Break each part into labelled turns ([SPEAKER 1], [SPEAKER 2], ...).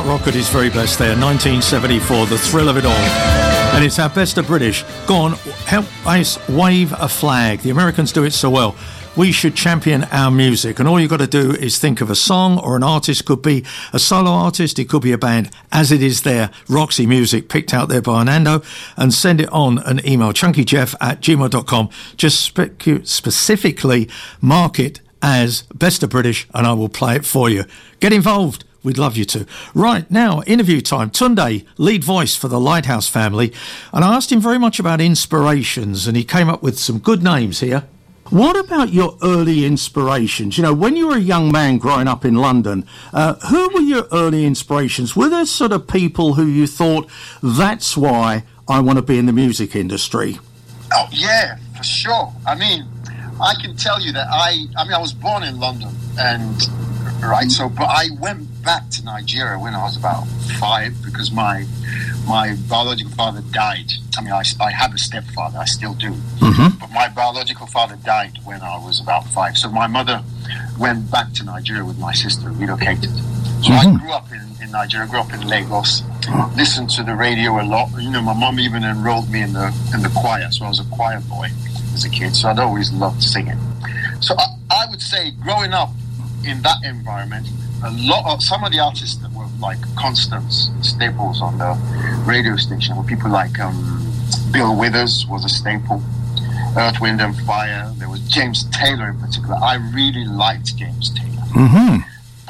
[SPEAKER 1] rock at his very best there, 1974, the thrill of it all. And it's our best of British. Go on, help us wave a flag. The Americans do it so well. We should champion our music, and all you've got to do is think of a song or an artist. Could be a solo artist, it could be a band, as it is there, Roxy Music, picked out there by Nando, and send it on an email, chunkyjeff@gmail.com. Just specifically mark it as Best of British, and I will play it for you. Get involved. We'd love you to. Right, now, interview time. Tunde, lead voice for the Lighthouse family, and I asked him very much about inspirations, and he came up with some good names here. What about your early inspirations? You know, when you were a young man growing up in London, who were your early inspirations? Were there sort of people who you thought, that's why I want to be in the music industry?
[SPEAKER 2] Oh, yeah, for sure. I mean, I can tell you that I was born in London, and but I went back to Nigeria when I was about 5 because my biological father died. I mean, I have a stepfather, I still do. Mm-hmm. But my biological father died when I was about 5. So my mother went back to Nigeria with my sister, relocated. So I grew up in Nigeria, grew up in Lagos, listened to the radio a lot. You know, my mom even enrolled me in the choir, so I was a choir boy as a kid. So I'd always loved singing. So I would say growing up in that environment, some of the artists that were like constant staples on the radio station were people like Bill Withers was a staple, Earth, Wind and Fire. There was James Taylor in particular. I really liked James Taylor. Mm-hmm.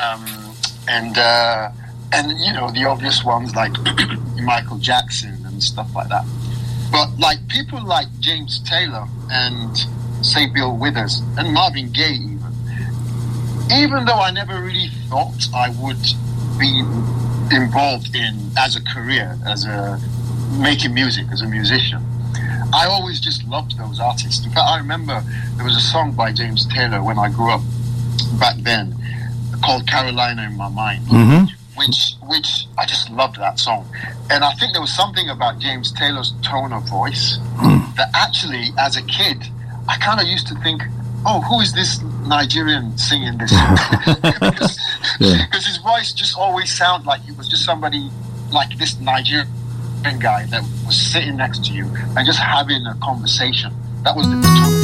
[SPEAKER 2] And you know, the obvious ones like Michael Jackson and stuff like that. But like people like James Taylor and say Bill Withers and Marvin Gaye even though I never really thought I would be involved in as a career, making music as a musician, I always just loved those artists. In fact, I remember there was a song by James Taylor when I grew up back then called Carolina in My Mind, which I just loved that song. And I think there was something about James Taylor's tone of voice that actually, as a kid, I kind of used to think, oh, who is this Nigerian singing this? Because his voice just always sounded like he was just somebody like this Nigerian guy that was sitting next to you and just having a conversation. That was the tone.